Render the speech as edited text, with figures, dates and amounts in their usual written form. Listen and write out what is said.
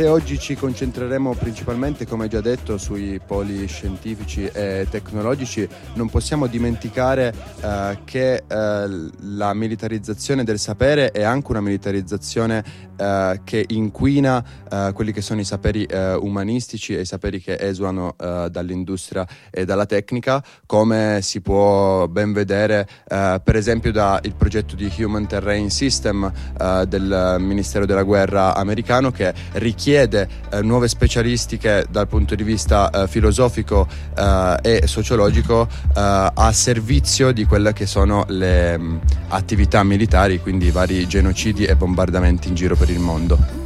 se oggi ci concentreremo principalmente, come già detto, sui poli scientifici e tecnologici, non possiamo dimenticare che la militarizzazione del sapere è anche una militarizzazione che inquina quelli che sono i saperi umanistici e i saperi che esulano dall'industria e dalla tecnica, come si può ben vedere per esempio dal progetto di Human Terrain System del Ministero della Guerra americano, che richiede nuove specialistiche dal punto di vista filosofico e sociologico a servizio di quelle che sono le attività militari, quindi vari genocidi e bombardamenti in giro per il mondo.